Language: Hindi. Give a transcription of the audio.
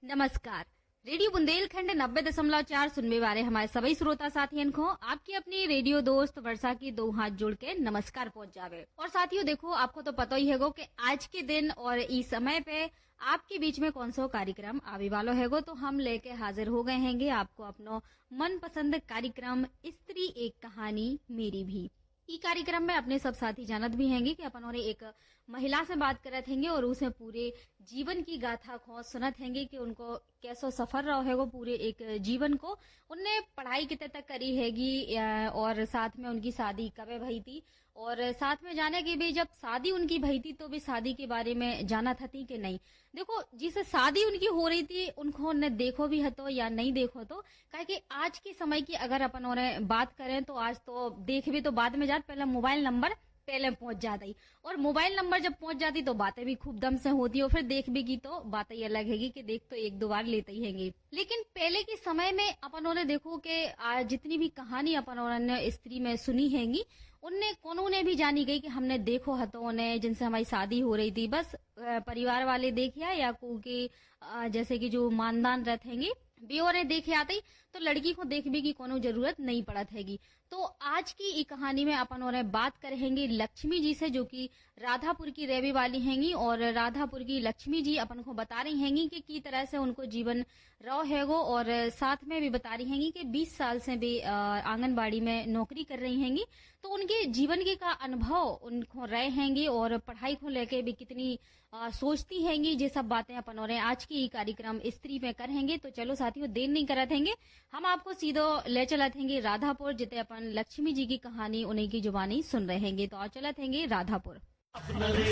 नमस्कार। रेडियो बुंदेलखंड 90.4 सुनने वाले हमारे सभी श्रोता साथियन को आपकी अपनी रेडियो दोस्त वर्षा की दो हाथ जोड़ के नमस्कार पहुंच जावे। और साथियों देखो, आपको तो पता ही हैगो कि आज के दिन और इस समय पे आपके बीच में कौन सा कार्यक्रम आवे वालो हैगो, तो हम लेके हाजिर हो गए हैंगे आपको अपनो मनपसंद कार्यक्रम स्त्री एक कहानी मेरी भी। ई कार्यक्रम में अपने सब साथी जानत भी हैंगे कि अपन और एक महिला से बात करत हैंगे और उसे पूरे जीवन की गाथा को सुनत हैंगे कि उनको कैसो सफर रहो है वो पूरे एक जीवन को। उनने पढ़ाई कितने तक करी हैगी और साथ में उनकी शादी कब भई थी, और साथ में जाने की भी जब शादी उनकी भई थी तो भी शादी के बारे में जाना थी कि नहीं। देखो, जिसे शादी उनकी हो रही थी उनको ने देखो भी हतो या नहीं देखो तो, काहे कि आज के समय की अगर अपन और बात करें तो आज तो देख भी तो बाद में जात, पहले मोबाइल नंबर पहले पहुंच जाती, और मोबाइल नंबर जब पहुंच जाती तो बातें भी खूब दम से होती, और फिर देख भी की तो बातें ही अलग हैगी कि देख तो एक दो बार लेते ही हैंगे। लेकिन पहले के समय में अपन ने देखो कि जितनी भी कहानी अपन ने स्त्री में सुनी हैगी उनने कोनो ने भी जानी गई कि हमने देखो हतो ने जिनसे हमारी शादी हो रही थी, बस परिवार वाले देखिया या को जैसे कि जो मानदान रहते हैंगे बेओरे देखे आते, तो लड़की को देखने की कोनो जरूरत नहीं पड़त हैगी। तो आज की ई कहानी में अपन और बात करेंगे लक्ष्मी जी से, जो कि राधापुर की रहने वाली हैंगी, और राधापुर की लक्ष्मी जी अपन को बता रही हैंगी कि की तरह से उनको जीवन रहो हैगो, और साथ में भी बता रही हैंगी कि 20 साल से भी आंगनबाड़ी में नौकरी कर रही हैंगी, तो उनके जीवन के का अनुभव उनको रहे हैंगे और पढ़ाई को लेके भी कितनी सोचती हैंगी। ये सब बातें अपन और आज की ई कार्यक्रम स्त्री में करेंगे। तो चलो साथियों, देर नहीं करत हैंगे, हम आपको सीधो ले चलत हैंगे राधापुर, जिते अपन लक्ष्मी जी की कहानी उन्हीं की जुबानी सुन रहे हैंगे। तो चलत हैंगे राधापुर।